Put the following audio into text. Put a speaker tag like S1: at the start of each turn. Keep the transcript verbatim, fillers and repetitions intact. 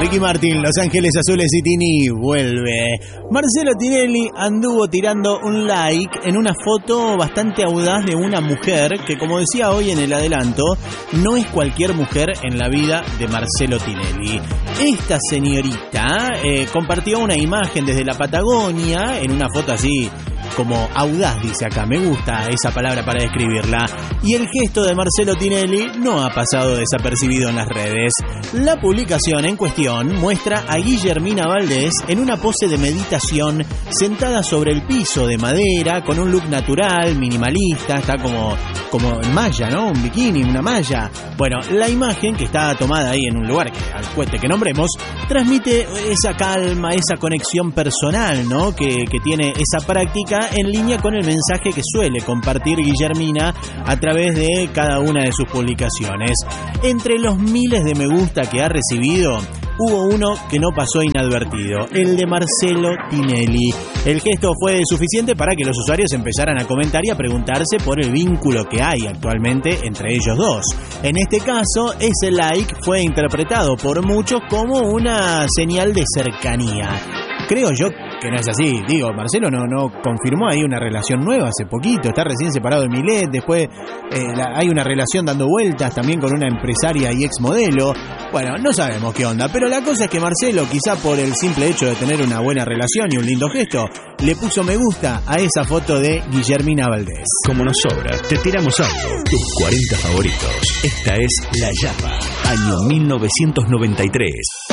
S1: Ricky Martin, Los Ángeles Azules y Tini vuelve. Marcelo Tinelli anduvo tirando un like en una foto bastante audaz de una mujer que, como decía hoy en el adelanto, no es cualquier mujer en la vida de Marcelo Tinelli. Esta señorita eh, compartió una imagen desde la Patagonia en una foto así como audaz, dice acá, me gusta esa palabra para describirla, y el gesto de Marcelo Tinelli no ha pasado desapercibido en las redes. La publicación en cuestión muestra a Guillermina Valdés en una pose de meditación, sentada sobre el piso de madera, con un look natural, minimalista, está como, como en malla, ¿no? Un bikini, una malla. Bueno, la imagen, que está tomada ahí en un lugar que al cuente que nombremos, transmite esa calma, esa conexión personal, ¿no? Que, que tiene esa práctica, en línea con el mensaje que suele compartir Guillermina a través de cada una de sus publicaciones. Entre los miles de me gusta que ha recibido, hubo uno que no pasó inadvertido, el de Marcelo Tinelli. El gesto fue suficiente para que los usuarios empezaran a comentar y a preguntarse por el vínculo que hay actualmente entre ellos dos. En este caso, ese like fue interpretado por muchos como una señal de cercanía. Creo yo que no es así. Digo, Marcelo no, no confirmó ahí una relación nueva hace poquito, está recién separado de Milet, después eh, la, hay una relación dando vueltas también con una empresaria y ex modelo. Bueno, no sabemos qué onda, pero la cosa es que Marcelo, quizá por el simple hecho de tener una buena relación y un lindo gesto, le puso me gusta a esa foto de Guillermina Valdés.
S2: Como nos sobra, te tiramos algo. Tus cuarenta favoritos. Esta es La Llama, año mil novecientos noventa y tres.